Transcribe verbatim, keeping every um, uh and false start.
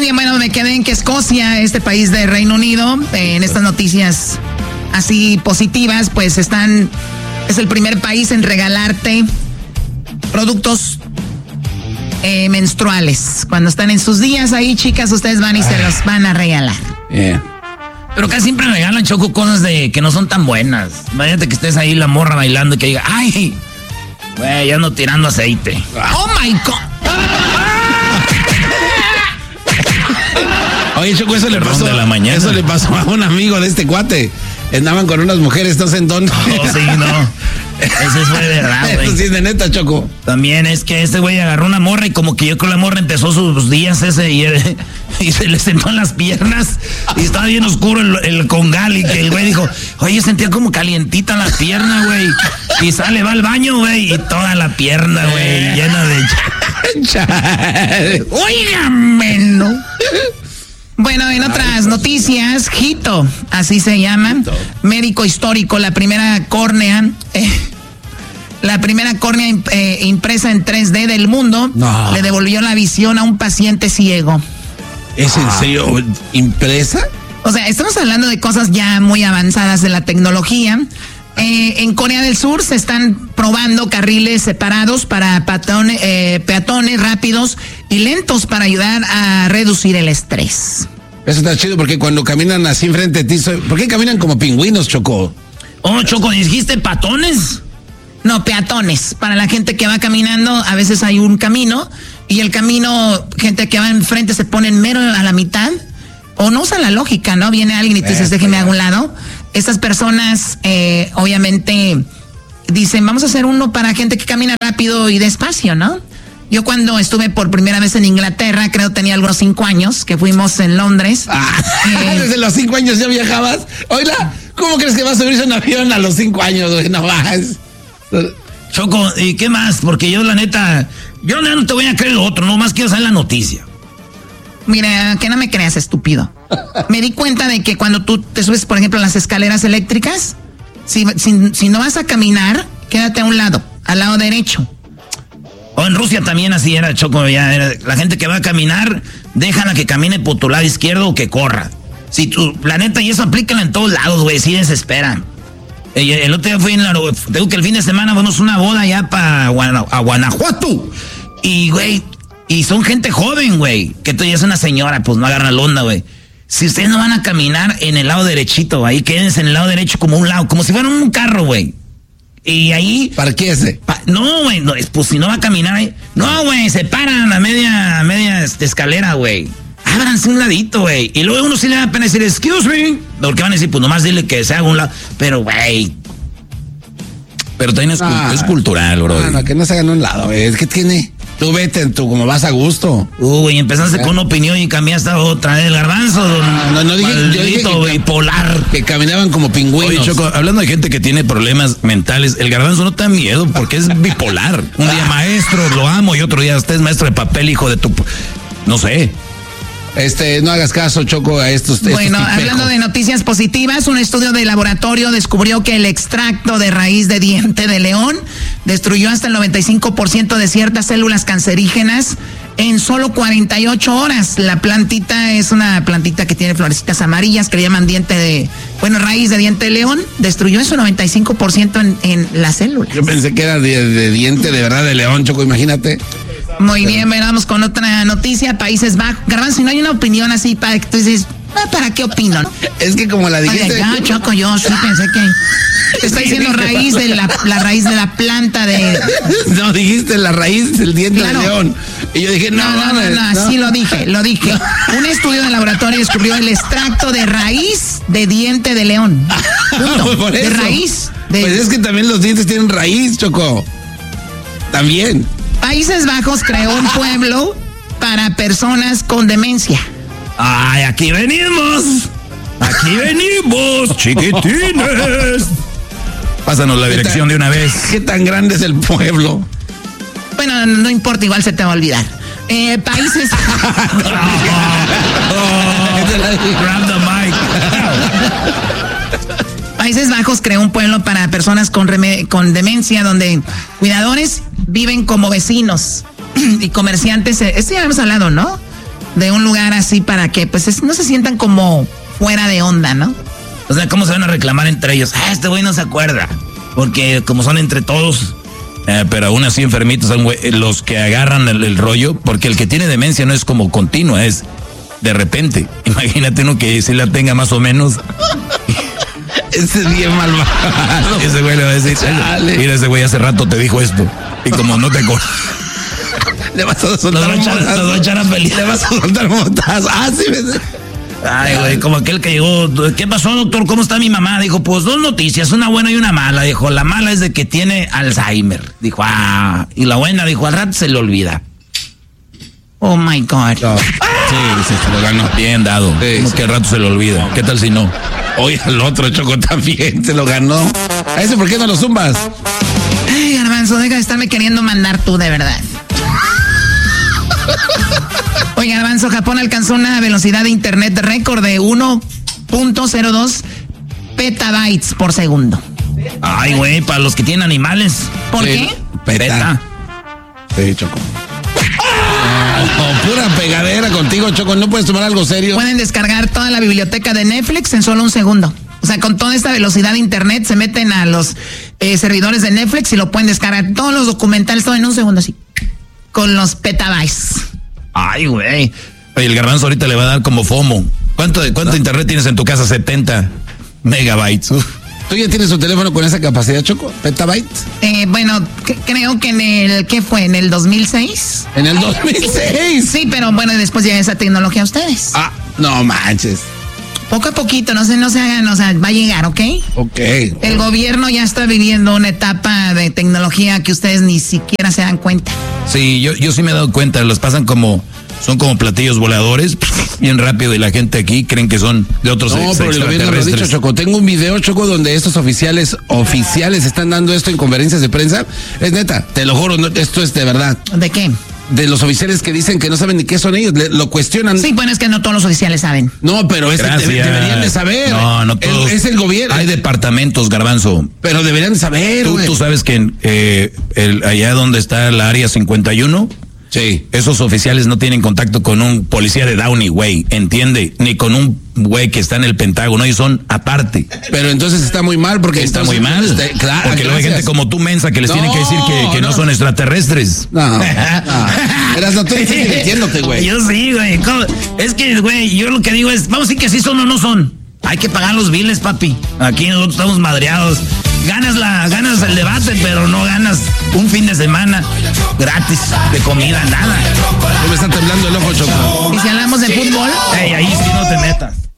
bien, bueno, me quedé en que Escocia, este país de Reino Unido, eh, en estas noticias así positivas, pues están, es el primer país en regalarte productos eh, menstruales. Cuando están en sus días ahí, chicas, ustedes van y se los van a regalar. Yeah. Pero casi siempre regalan, Choco, cosas de que no son tan buenas. Imagínate que estés ahí la morra bailando y que diga, ay, güey, ya ando tirando aceite. Oh my God. Oye, Choco, eso le Perdón, pasó de la mañana. Eso le pasó a un amigo de este cuate. Andaban con unas mujeres, ¿estás en dónde? Oh, sí, no. Eso fue de verdad, güey. Eso sí es de neta, Choco. También es que este güey agarró una morra y como que yo con la morra empezó sus días ese y, y se le sentó en las piernas y estaba bien oscuro el, el congal y que el güey dijo, oye, sentía como calientita la pierna, güey. Y sale, va al baño, güey, y toda la pierna, güey, llena de... Óigame, ¿no? Bueno, en otras noticias, Hito, así se llama, médico histórico, la primera córnea, eh, la primera córnea eh, impresa en tres D del mundo, no. le devolvió la visión a un paciente ciego. ¿Es en serio impresa? O sea, estamos hablando de cosas ya muy avanzadas de la tecnología. Eh, en Corea del Sur se están probando carriles separados para peatones, eh, peatones rápidos y lentos para ayudar a reducir el estrés. Eso está chido porque cuando caminan así enfrente de ti, soy... ¿por qué caminan como pingüinos, Choco? Oh, Choco, ¿dijiste patones? No, peatones. Para la gente que va caminando, a veces hay un camino y el camino, gente que va enfrente se pone mero a la mitad o no usa la lógica, ¿no? Viene alguien y te dices, déjeme a un lado. Estas personas, eh, obviamente, dicen, vamos a hacer uno para gente que camina rápido y despacio, ¿no? Yo cuando estuve por primera vez en Inglaterra, creo tenía algunos cinco años, que fuimos en Londres. Ah, eh, ¿desde los cinco años ya viajabas? Oiga, ¿cómo crees que vas a subirse a un avión a los cinco años, güey? No vas. Choco, ¿y qué más? Porque yo, la neta, yo no te voy a creer lo otro, nomás quiero saber la noticia. Mira, que no me creas, estúpido. Me di cuenta de que cuando tú te subes, por ejemplo, a las escaleras eléctricas, si, si, si no vas a caminar, quédate a un lado, al lado derecho. O en Rusia también así era, Choco, ya era, la gente que va a caminar, déjala que camine por tu lado izquierdo o que corra. Si tu planeta, y eso aplícala en todos lados, güey, sí desespera. El, el otro día fui en la, tengo que el fin de semana fuimos a una boda allá para Guanajuato. Y, güey, y son gente joven, güey, que tú ya es una señora, pues no agarra la onda, güey. Si ustedes no van a caminar en el lado derechito, ahí quédense en el lado derecho como un lado, como si fuera un carro, güey. Y ahí... ¿Para qué ese? Pa, no, güey, no, pues si no va a caminar ahí... No, güey, se paran a media, a media este, escalera, güey. Ábranse un ladito, güey. Y luego uno sí le da pena decir, excuse me. Porque van a decir, pues nomás dile que se haga un lado. Pero, güey... Pero también es, ah, es cultural, bro. No, no, que no se hagan un lado, güey. Es que tiene... Tú vete, tú como vas a gusto. Uh, güey, empezaste ¿Eh? con una opinión y cambiaste a otra. El garbanzo, don ah, no, no dije, yo dije que, bipolar. Que caminaban como pingüinos. Oye, Choco, hablando de gente que tiene problemas mentales, el garbanzo no te da miedo porque es bipolar. Un día maestro, lo amo, y otro día usted es maestro de papel, hijo de tu... No sé. Este, no hagas caso, Choco, a estos. Bueno, estos hablando de noticias positivas, un estudio de laboratorio descubrió que el extracto de raíz de diente de león destruyó hasta el noventa y cinco por ciento de ciertas células cancerígenas en solo cuarenta y ocho horas. La plantita es una plantita que tiene florecitas amarillas que le llaman diente de, bueno, raíz de diente de león. Destruyó eso noventa y cinco por ciento en, en las células. Yo pensé que era de, de diente de verdad de león, Choco, imagínate. Muy bien, vamos con otra noticia. Países Bajos. Garbanzo, si no hay una opinión así para que tú dices, ah, ¿para qué opino? ¿No? Es que como la dijiste. Oye, ya, Choco, yo sí pensé que te está diciendo raíz de la, la raíz de la planta de. No, dijiste la raíz del diente claro. de león. Y yo dije, no, no, no, no, no, no, sí lo dije, lo dije. Un estudio de laboratorio descubrió el extracto de raíz de diente de león. Punto. Por eso. De raíz. De... Pues es que también los dientes tienen raíz, Choco. También. Países Bajos creó un pueblo para personas con demencia. ¡Ay, aquí venimos! ¡Aquí venimos, chiquitines! Pásanos la dirección de una vez. ¿Qué tan grande es el pueblo? Bueno, no importa, igual se te va a olvidar. Eh, países... oh, oh, grab the mic. Países Bajos creó un pueblo para personas con, reme- con demencia donde cuidadores viven como vecinos y comerciantes. Esto ya hemos hablado, ¿no? de un lugar así para que pues es, no se sientan como fuera de onda, ¿no? O sea, ¿cómo se van a reclamar entre ellos? Ah, este güey no se acuerda. Porque como son entre todos, eh, pero aún así enfermitos son güey, los que agarran el, el rollo, porque el que tiene demencia no es como continua, es de repente. Imagínate uno que si la tenga más o menos. Ese es bien malvado. Ese güey le va a decir, Chale. Mira, ese güey hace rato te dijo esto. Y como no te acuerdas. Le vas a soltar nos va a, nos va a echar a feliz. Le vas a soltar motas. Ah, sí, me... Ay, güey, como aquel que llegó. ¿Qué pasó, doctor? ¿Cómo está mi mamá? Dijo, pues dos noticias, una buena y una mala. Dijo, la mala es de que tiene Alzheimer. Dijo, ah. Y la buena, dijo, al rato se le olvida. Oh my God. No. Sí, sí, se lo ganó. Bien dado. Sí, como sí. que al rato se le olvida. ¿Qué tal si no? Oye, al otro Choco también se lo ganó. ¿A ese por qué no lo zumbas? Ay, Garbanzo, deja de estarme queriendo mandar tú, de verdad. Oye, Garbanzo, Japón alcanzó una velocidad de internet récord de uno punto cero dos petabytes por segundo. Ay, güey, para los que tienen animales. ¿Por Sí. qué? Peta. Sí, Choco. Oh, pura pegadera contigo, Choco. ¿No puedes tomar algo serio? Pueden descargar toda la biblioteca de Netflix en solo un segundo. O sea, con toda esta velocidad de internet se meten a los eh, servidores de Netflix y lo pueden descargar. Todos los documentales, todo en un segundo así. Con los petabytes. Ay, güey. Oye, el Garbanzo ahorita le va a dar como FOMO. ¿Cuánto, de, cuánto ¿No? internet tienes en tu casa? setenta megabytes. Uf. ¿Tú ya tienes un teléfono con esa capacidad, Choco? ¿Petabytes? Eh, bueno, que, creo que en el, ¿qué fue? ¿En el dos mil seis? ¿En el dos mil seis? Sí, pero bueno, después llega esa tecnología a ustedes. Ah, no manches. Poco a poquito, no se, no se hagan, o sea, va a llegar, ¿ok? Ok. El gobierno ya está viviendo una etapa de tecnología que ustedes ni siquiera se dan cuenta. Sí, yo, yo sí me he dado cuenta, los pasan como, son como platillos voladores, bien rápido, y la gente aquí creen que son de otros No, pero el gobierno lo ha dicho, Choco. Tengo un video, Choco, donde estos oficiales, oficiales están dando esto en conferencias de prensa. Es neta, te lo juro, no, esto es de verdad. ¿De qué? De los oficiales que dicen que no saben ni qué son ellos, le, lo cuestionan. Sí, bueno, es que no todos los oficiales saben. No, pero ese debe, deberían de saber. No, no todos. El, es el gobierno. Hay departamentos, Garbanzo. Pero deberían de saber, Tú, tú sabes que eh, el, allá donde está la área cincuenta y uno, sí, esos oficiales no tienen contacto con un policía de Downey, güey, ¿entiende? Ni con un güey que está en el Pentágono, ellos son aparte. Pero entonces está muy mal porque está entonces, muy mal. Está, claro, porque luego hay gente como tú, mensa, que les no, tienen que decir que, que no. no son extraterrestres. No, no. Eras no, tú estás divirtiéndote, güey. Yo sí, güey. Es que, güey, yo lo que digo es, vamos a decir que sí son o no son. Hay que pagar los biles, papi. Aquí nosotros estamos madreados. Ganas la, ganas el debate, pero no ganas un fin de semana gratis de comida, nada. Me está temblando el ojo, Choco. Y si hablamos de fútbol, hey, ahí sí no te metas.